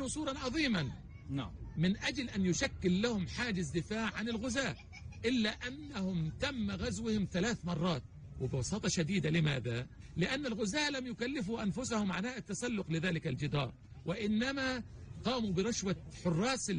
نسورا عظيما نعم من أجل أن يشكل لهم حاجز دفاع عن الغزاة، إلا أنهم تم غزوهم 3 مرات وببساطة شديدة. لماذا؟ لأن الغزاة لم يكلفوا أنفسهم عناء التسلق لذلك الجدار، وإنما قاموا برشوة حراس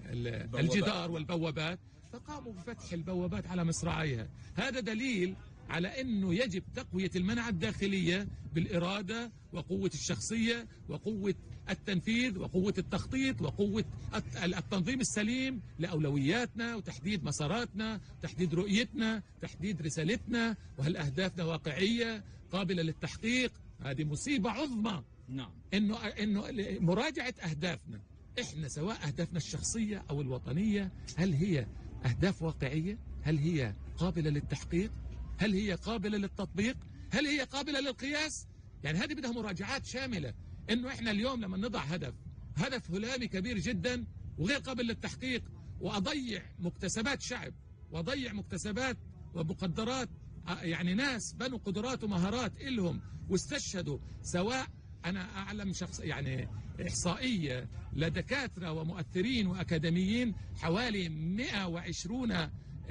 الجدار والبوابات، فقاموا بفتح البوابات على مصراعيها. هذا دليل على أنه يجب تقوية المنع الداخلية بالإرادة وقوة الشخصية وقوة التنفيذ وقوة التخطيط وقوة التنظيم السليم لأولوياتنا وتحديد مساراتنا، تحديد رؤيتنا، تحديد رسالتنا، وهل أهدافنا واقعية قابلة للتحقيق. هذه مصيبة عظمى. نعم. إنه مراجعة أهدافنا إحنا، سواء أهدافنا الشخصية أو الوطنية، هل هي أهداف واقعية؟ هل هي قابلة للتحقيق؟ هل هي قابلة للتطبيق؟ هل هي قابلة للقياس؟ يعني هذه بدها مراجعات شاملة. إنه إحنا اليوم لما نضع هدف هلامي كبير جدا وغير قابل للتحقيق، وأضيع مكتسبات شعب وأضيع مكتسبات ومقدرات، يعني ناس بنوا قدرات ومهارات إلهم واستشهدوا، سواء أنا أعلم شخص يعني إحصائية لدكاترة ومؤثرين وأكاديميين حوالي 120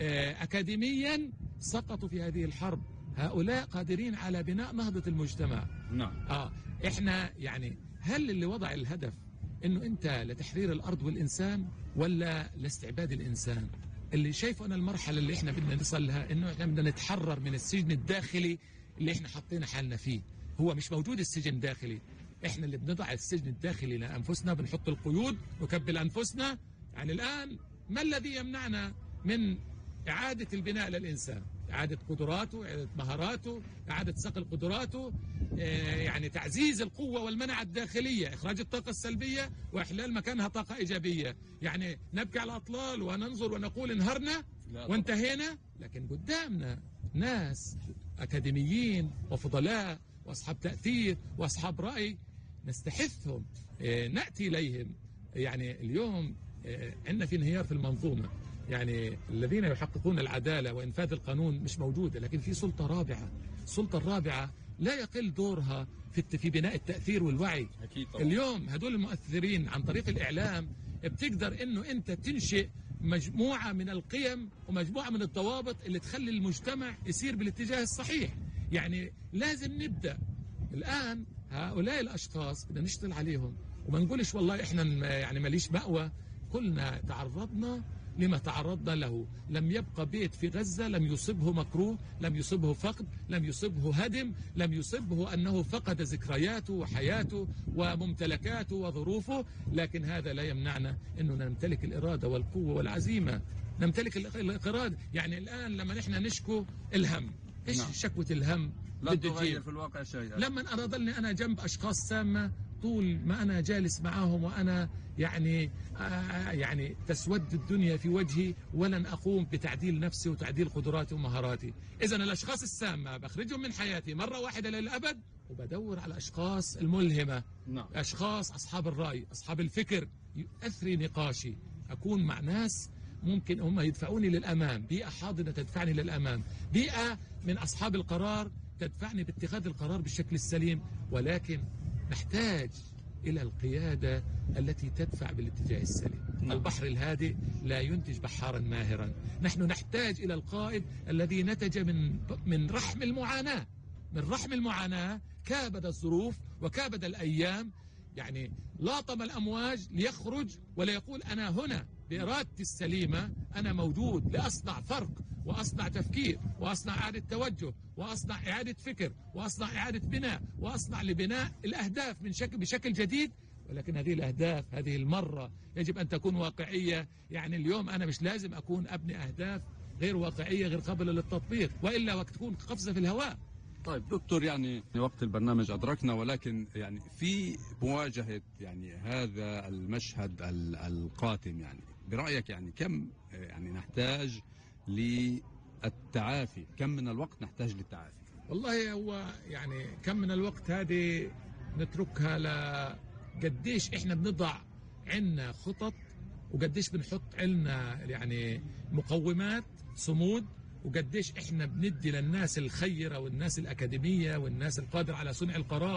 أكاديميا سقطوا في هذه الحرب. هؤلاء قادرين على بناء نهضة المجتمع. نعم. إحنا يعني هل اللي وضع الهدف إنه أنت لتحرير الأرض والإنسان ولا لاستعباد الإنسان؟ اللي شايفه أنا المرحلة اللي إحنا بدنا نصل لها إنه إحنا بدنا نتحرر من السجن الداخلي اللي إحنا حطينا حالنا فيه. هو مش موجود السجن الداخلي، إحنا اللي بنضع السجن الداخلي لأنفسنا، بنحط القيود نكبل أنفسنا. يعني الآن ما الذي يمنعنا من إعادة البناء للإنسان؟ إعادة قدراته، إعادة مهاراته، إعادة صقل قدراته، يعني تعزيز القوة والمنع الداخلية، إخراج الطاقة السلبية وإحلال مكانها طاقة إيجابية. يعني نبكي على الأطلال وننظر ونقول انهرنا وانتهينا، لكن قدامنا ناس أكاديميين وفضلاء وأصحاب تأثير وأصحاب رأي نستحثهم، نأتي إليهم. يعني اليوم عندنا في انهيار في المنظومة، يعني الذين يحققون العدالة وإنفاذ القانون مش موجودة، لكن في سلطة رابعة. السلطة الرابعة لا يقل دورها في بناء التأثير والوعي. أكيد طبعا. اليوم هدول المؤثرين عن طريق الإعلام بتقدر إنه أنت تنشئ مجموعة من القيم ومجموعة من الضوابط اللي تخلي المجتمع يسير بالاتجاه الصحيح. يعني لازم نبدأ الآن. هؤلاء الأشخاص بدنا نشتغل عليهم وما نقولش والله إحنا يعني ماليش مأوى. كلنا تعرضنا لما تعرضنا له. لم يبقى بيت في غزة لم يصبه مكروه، لم يصبه فقد، لم يصبه هدم، لم يصبه أنه فقد ذكرياته وحياته وممتلكاته وظروفه. لكن هذا لا يمنعنا أننا نمتلك الإرادة والقوة والعزيمة، نمتلك الإرادة. يعني الآن لما نحن نشكو الهم، إيش شكوة الهم؟ لا تغير في الواقع شيء. لما أنا ضلني أنا جنب أشخاص سامة طول ما أنا جالس معهم وأنا يعني تسود الدنيا في وجهي ولن أقوم بتعديل نفسي وتعديل قدراتي ومهاراتي. إذن الأشخاص السامة بخرجهم من حياتي مرة واحدة للأبد، وبدور على أشخاص الملهمة. أشخاص أصحاب الرأي، أصحاب الفكر، يؤثري نقاشي. أكون مع ناس ممكن هم يدفعوني للأمام، بيئة حاضنة تدفعني للأمام، بيئة من أصحاب القرار تدفعني باتخاذ القرار بالشكل السليم. ولكن نحتاج إلى القيادة التي تدفع بالاتجاه السليم. البحر الهادئ لا ينتج بحارا ماهرا. نحن نحتاج إلى القائد الذي نتج من رحم المعاناة، من رحم المعاناة، كابد الظروف وكابد الأيام. يعني لاطم الأمواج ليخرج ولا يقول أنا هنا بإرادتي السليمة أنا موجود لأصنع فرق وأصنع تفكير وأصنع إعادة توجه وأصنع إعادة فكر وأصنع إعادة بناء وأصنع لبناء الأهداف بشكل جديد. ولكن هذه الأهداف هذه المرة يجب أن تكون واقعية. يعني اليوم أنا مش لازم أكون أبني أهداف غير واقعية غير قابلة للتطبيق، وإلا وقت تكون قفزة في الهواء. طيب دكتور، يعني وقت البرنامج أدركنا، ولكن يعني في مواجهة يعني هذا المشهد القاتم، يعني برأيك يعني كم يعني نحتاج للتعافي؟ كم من الوقت نحتاج للتعافي؟ والله هو يعني كم من الوقت هذه نتركها قديش احنا بنضع عنا خطط وقديش بنحط عنا يعني مقومات صمود، وقديش احنا بندي للناس الخيرة والناس الأكاديمية والناس القادرة على صنع القرار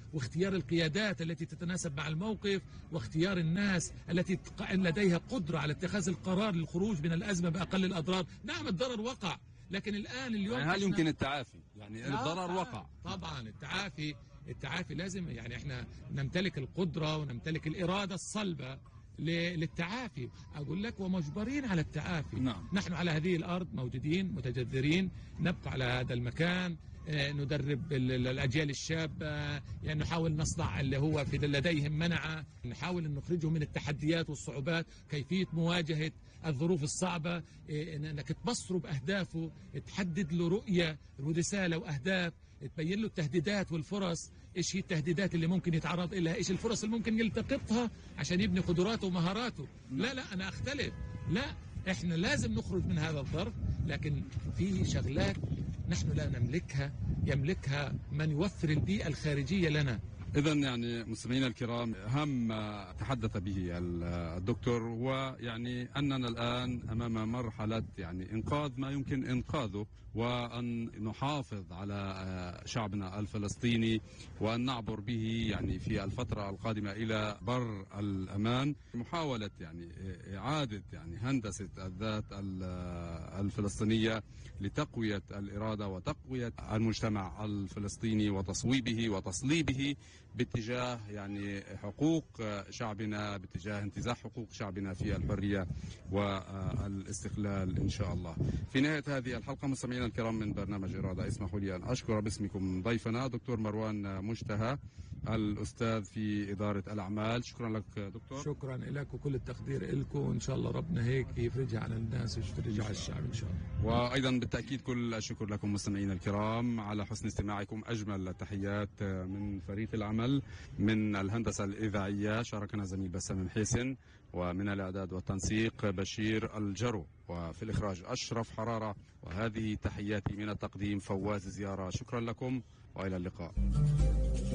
واختيار القيادات التي تتناسب مع الموقف، واختيار الناس التي لديها قدرة على اتخاذ القرار للخروج من الأزمة بأقل الأضرار. نعم الضرر وقع، لكن الآن اليوم يعني هل يمكن التعافي؟ يعني الضرر وقع طبعا. التعافي لازم، يعني احنا نمتلك القدرة ونمتلك الإرادة الصلبة للتعافي. أقول لك ومجبرين على التعافي. نعم. نحن على هذه الأرض موجودين متجذرين، نبقى على هذا المكان، ندرب الأجيال الشابة، يعني نحاول نصنع اللي هو في لديهم منعة، نحاول أن نخرجهم من التحديات والصعوبات، كيفية مواجهة الظروف الصعبة، أنك تبصره بأهدافه، تحدد له رؤية ورسالة وأهداف، تبين له التهديدات والفرص، إيش هي التهديدات اللي ممكن يتعرض إليها، إيش الفرص اللي ممكن يلتقطها عشان يبني قدراته ومهاراته. لا أنا أختلف، لا إحنا لازم نخرج من هذا الظرف، لكن في شغلات نحن لا نملكها، يملكها من يوفر البيئة الخارجية لنا. إذا يعني مستمعينا الكرام، أهم ما تحدث به الدكتور هو يعني أننا الآن أمام مرحلة يعني إنقاذ ما يمكن إنقاذه، وأن نحافظ على شعبنا الفلسطيني، وأن نعبر به يعني في الفترة القادمة إلى بر الأمان. محاولة يعني إعادة يعني هندسة الذات الفلسطينية لتقوية الإرادة وتقوية المجتمع الفلسطيني وتصويبه وتصليبه باتجاه يعني حقوق شعبنا، باتجاه انتزاع حقوق شعبنا في الحرية والاستقلال إن شاء الله. في نهاية هذه الحلقة مستمعينا الكرام من برنامج إرادة، اسمحوا لي أن أشكر باسمكم ضيفنا دكتور مروان مشتهى، الأستاذ في إدارة الأعمال. شكرا لك دكتور. شكرا لك وكل التقدير لكم، وإن شاء الله ربنا هيك يفرجها على الناس ويفرجها على الشعب إن شاء الله. وأيضا بالتأكيد كل الشكر لكم مستمعينا الكرام على حسن استماعكم. أجمل التحيات من فريق العمل، من الهندسة الإذاعية شاركنا زميل بسام محيسن، ومن الإعداد والتنسيق بشير الجرو، وفي الإخراج أشرف حرارة. وهذه تحياتي من التقديم فواز زيارة. شكرا لكم وإلى اللقاء.